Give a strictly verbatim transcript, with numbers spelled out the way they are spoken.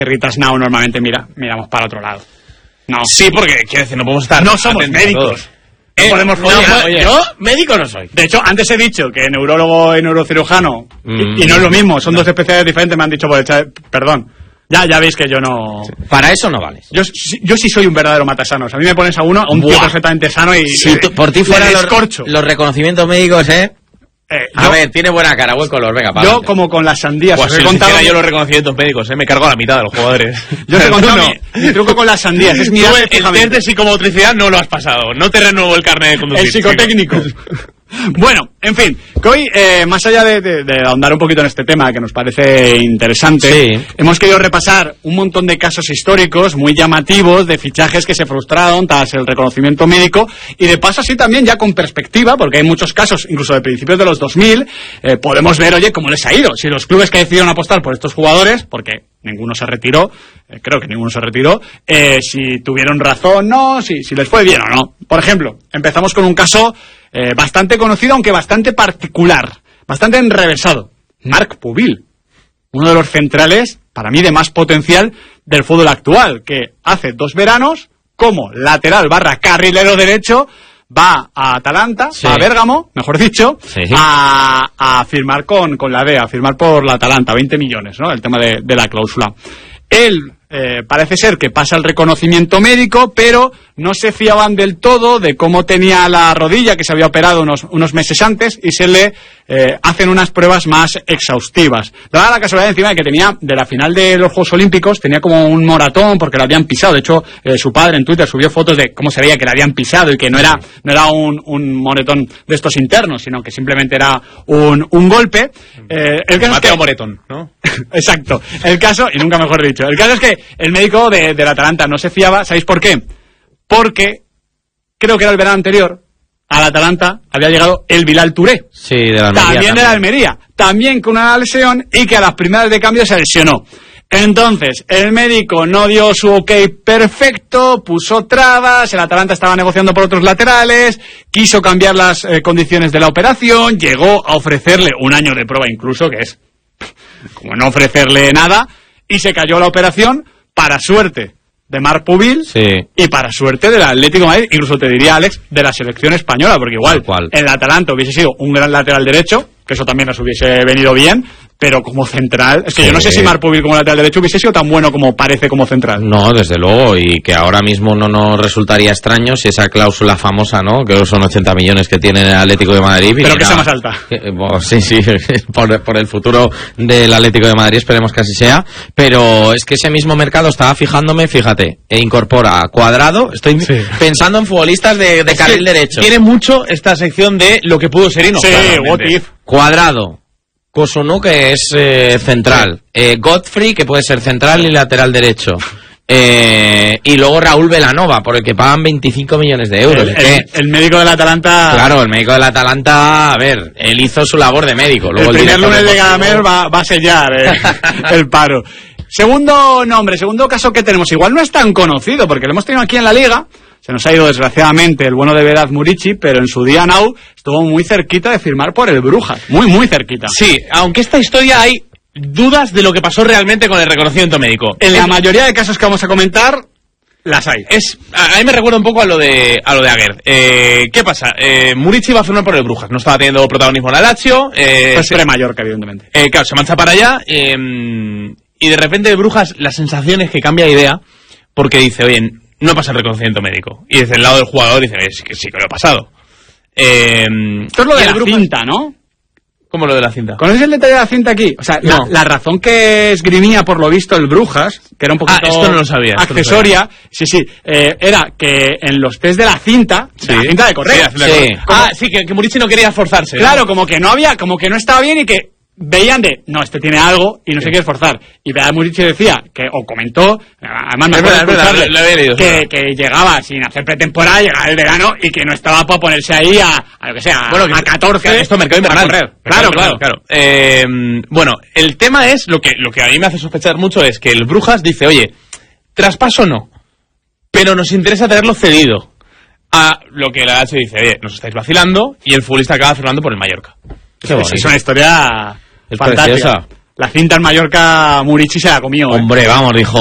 Ritas Now normalmente mira, miramos para otro lado. No. Sí, porque, quiero decir, no podemos estar... No somos médicos. No eh, podemos no, follar. oye, yo médico no soy. De hecho, antes he dicho que neurólogo y neurocirujano, mm. y, y no es lo mismo, son no. dos especialidades diferentes, me han dicho, pues, perdón. Ya, ya veis que yo no... Sí. Para eso no vales. Yo, yo sí soy un verdadero matasanos. A mí me pones a uno, a un tío perfectamente sano y... Si tú, por ti fuera los, los reconocimientos médicos, ¿eh? Eh, a yo, ver, tiene buena cara, buen color, venga, para yo adelante. Como con las sandías, pues os si he contado yo los reconocimientos médicos, eh, me cargo a la mitad de los jugadores. Yo os he contado no. mi, mi truco con las sandías, es mirar el test de psicomotricidad no lo has pasado, no te renuevo el carnet de conducir. El psicotécnico. Bueno, en fin, que hoy, eh, más allá de, de, de ahondar un poquito en este tema, que nos parece interesante, sí. hemos querido repasar un montón de casos históricos muy llamativos de fichajes que se frustraron tras el reconocimiento médico, y de paso así también ya con perspectiva, porque hay muchos casos, incluso de principios de los dos mil, eh, podemos ver, oye, cómo les ha ido. Si los clubes que decidieron apostar por estos jugadores, porque ninguno se retiró, eh, creo que ninguno se retiró, eh, si tuvieron razón, no, si, si les fue bien o no. Por ejemplo, empezamos con un caso Eh, bastante conocido, aunque bastante particular, bastante enrevesado. Marc Pubil, uno de los centrales, para mí, de más potencial del fútbol actual, que hace dos veranos, como lateral barra carrilero derecho, va a Atalanta, sí. va a Bérgamo, mejor dicho, sí. a, a firmar con, con la D E A, a firmar por la Atalanta, veinte millones, ¿no? El tema de, de la cláusula. Él eh, parece ser que pasa el reconocimiento médico, pero no se fiaban del todo de cómo tenía la rodilla, que se había operado unos, unos meses antes, y se le eh, hacen unas pruebas más exhaustivas. Daba la casualidad encima de que tenía, de la final de los Juegos Olímpicos, tenía como un moratón porque lo habían pisado. De hecho, eh, su padre en Twitter subió fotos de cómo se veía que le habían pisado y que no era, no era un, un moretón de estos internos, sino que simplemente era un, un golpe. Eh, el caso Mateo es que, Moretón, ¿no? Exacto. El caso, y nunca mejor dicho, el caso es que el médico de, de la Atalanta no se fiaba. ¿Sabéis por qué? Porque creo que era el verano anterior, al Atalanta había llegado el Bilal Touré. Sí, de la Almería. También, también de la Almería. También con una lesión, y que a las primeras de cambio se lesionó. Entonces, el médico no dio su ok perfecto, puso trabas, el Atalanta estaba negociando por otros laterales, quiso cambiar las eh, condiciones de la operación, llegó a ofrecerle un año de prueba incluso, que es como no ofrecerle nada, y se cayó la operación, para suerte de Marc Pubil, sí. y para suerte del Atlético de Madrid, incluso te diría, Alex, de la selección española, porque igual el Atalanta hubiese sido un gran lateral derecho, que eso también nos hubiese venido bien, pero como central, es que sí. yo no sé si Marc Pubil como lateral derecho hubiese sido tan bueno como parece como central. No, desde luego, y que ahora mismo no nos resultaría extraño si esa cláusula famosa, ¿no? Que son ochenta millones que tiene el Atlético de Madrid. Pero que sea más alta. Que, bueno, sí, sí, por, por el futuro del Atlético de Madrid, esperemos que así sea, pero es que ese mismo mercado estaba fijándome, fíjate, e incorpora Cuadrado, estoy sí. pensando en futbolistas de, de carril derecho. Tiene mucho esta sección de lo que pudo ser y no. Sí, what if. Cuadrado. Kosunu, que es eh, central, eh, Godfrey, que puede ser central y lateral derecho, eh, y luego Raúl Belanova, por el que pagan veinticinco millones de euros. El, el, el médico del Atalanta... Claro, el médico del Atalanta, a ver, él hizo su labor de médico. Luego el el primer lunes de cada mes va, va a sellar eh, el paro. Segundo nombre, segundo caso que tenemos, igual no es tan conocido, porque lo hemos tenido aquí en la Liga. Se nos ha ido desgraciadamente el bueno de Vedat Murici, pero en su día Nau estuvo muy cerquita de firmar por el Brujas, muy muy cerquita. Sí, aunque esta historia hay dudas de lo que pasó realmente con el reconocimiento médico. En la mayoría de casos que vamos a comentar, las hay. Es, a, a mí me recuerda un poco a lo de a lo de Aguerd. Eh, ¿Qué pasa? Eh, Murici iba a firmar por el Brujas, no estaba teniendo protagonismo en la Lazio. Eh, pues pre-Mallorca, evidentemente. Eh, claro, se mancha para allá eh, y de repente el Brujas, la sensación es que cambia de idea porque dice, oye, no pasa el reconocimiento médico. Y desde el lado del jugador dice, sí que sí que lo he pasado. Eh, Esto es lo de la Brujas... cinta, ¿no? ¿Cómo lo de la cinta? ¿Conoces el detalle de la cinta aquí? O sea, no. la, la razón que esgrimía por lo visto el Brujas, que era un poquito ah, esto no lo sabía, accesoria, no lo sabía. sí, sí, eh, era que en los test de la cinta, sí. de la cinta de correr, sí, sí. ah, sí, que, que Murici no quería esforzarse. Claro, ¿no? como que no había, como que no estaba bien y que veían de, no, este tiene algo y no sí. se quiere esforzar. Y Vedat Murici decía, que o comentó, además me acuerdo de escucharle, lo había leído, que, que llegaba sin hacer pretemporada, llegaba el verano y que no estaba para ponerse ahí a, a lo que sea, bueno, a catorce. Esto mercado invernal. Correr. Claro, claro, claro. Eh, bueno, el tema es, lo que, lo que a mí me hace sospechar mucho es que el Brujas dice, oye, traspaso no, pero nos interesa tenerlo cedido. A lo que la H dice, oye, nos estáis vacilando, y el futbolista acaba firmando por el Mallorca. Qué bonito. Es una historia... Es fantástica. preciosa. la cinta en Mallorca Murici se la comió. ¿eh? Hombre, vamos, dijo,